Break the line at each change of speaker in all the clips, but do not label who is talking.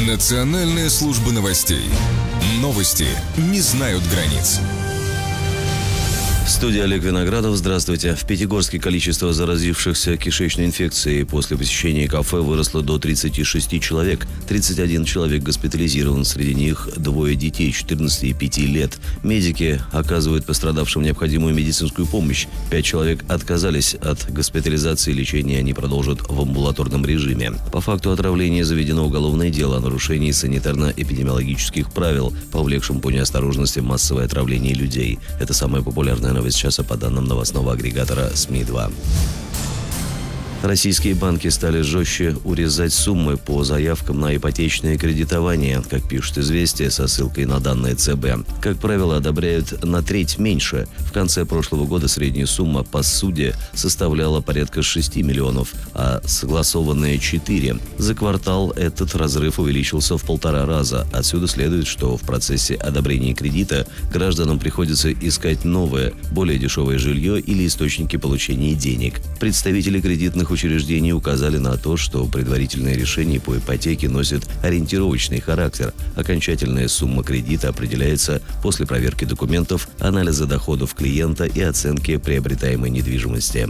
Национальная служба новостей. Новости не знают границ.
В студии Олег Виноградов. Здравствуйте. В Пятигорске количество заразившихся кишечной инфекцией после посещения кафе выросло до 36 человек. 31 человек госпитализирован, среди них 2 детей 14 и 5 лет. Медики оказывают пострадавшим необходимую медицинскую помощь. 5 человек отказались от госпитализации и лечения, они продолжат в амбулаторном режиме. По факту отравления заведено уголовное дело о нарушении санитарно-эпидемиологических правил, повлекшем по неосторожности массовое отравление людей. Это самая популярная новость часа по данным новостного агрегатора СМИ-2. Российские банки стали жестче урезать суммы по заявкам на ипотечное кредитование, как пишет «Известия» со ссылкой на данные ЦБ. Как правило, одобряют на треть меньше. В конце прошлого года средняя сумма по суде составляла порядка 6 миллионов, а согласованные 4. За квартал этот разрыв увеличился в 1,5 раза. Отсюда следует, что в процессе одобрения кредита гражданам приходится искать новое, более дешевое жилье или источники получения денег. Представители кредитных учреждений указали на то, что предварительное решение по ипотеке носит ориентировочный характер. Окончательная сумма кредита определяется после проверки документов, анализа доходов клиента и оценки приобретаемой недвижимости.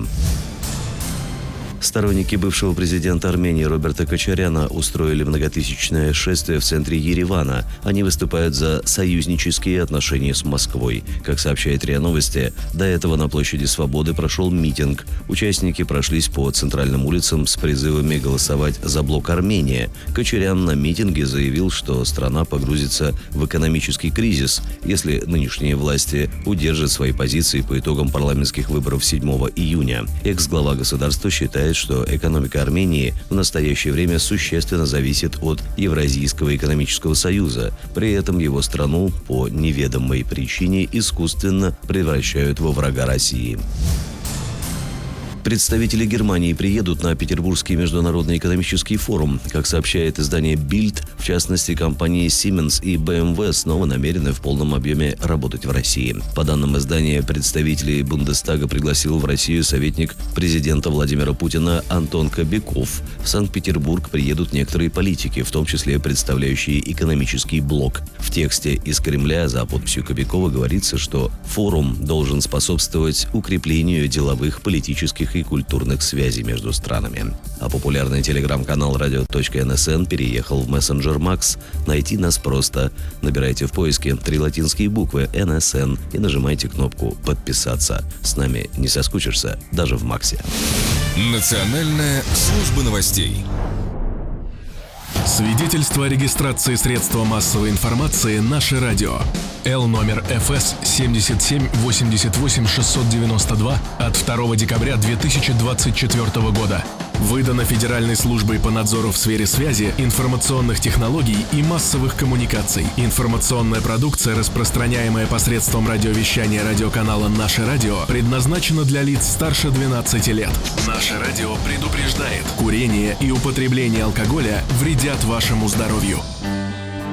Сторонники бывшего президента Армении Роберта Кочаряна устроили многотысячное шествие в центре Еревана. Они выступают за союзнические отношения с Москвой. Как сообщает РИА Новости, до этого на площади Свободы прошел митинг. Участники прошлись по центральным улицам с призывами голосовать за блок Армения. Кочарян на митинге заявил, что страна погрузится в экономический кризис, если нынешние власти удержат свои позиции по итогам парламентских выборов 7 июня. Экс-глава государства считает, что экономика Армении в настоящее время существенно зависит от Евразийского экономического союза. При этом его страну по неведомой причине искусственно превращают во врага России. Представители Германии приедут на Петербургский международный экономический форум. Как сообщает издание Bild, в частности, компании Siemens и BMW снова намерены в полном объеме работать в России. По данным издания, представителей Бундестага пригласил в Россию советник президента Владимира Путина Антон Кобяков. В Санкт-Петербург приедут некоторые политики, в том числе представляющие экономический блок. В тексте из Кремля за подписью Кобякова говорится, что форум должен способствовать укреплению деловых, политических и культурных связей между странами. А популярный телеграм-канал radio.nsn переехал в мессенджер Max. Найти нас просто. Набирайте в поиске 3 латинские буквы NSN и нажимайте кнопку «Подписаться». С нами не соскучишься даже в Максе.
Национальная служба новостей.
Свидетельство о регистрации средства массовой информации «Наше радио». Л номер ФС 7788 692 от 2 декабря 2024 года. Выдано Федеральной службой по надзору в сфере связи, информационных технологий и массовых коммуникаций. Информационная продукция, распространяемая посредством радиовещания радиоканала «Наше радио», предназначена для лиц старше 12 лет. «Наше радио» предупреждает: курение и употребление алкоголя вредят вашему здоровью.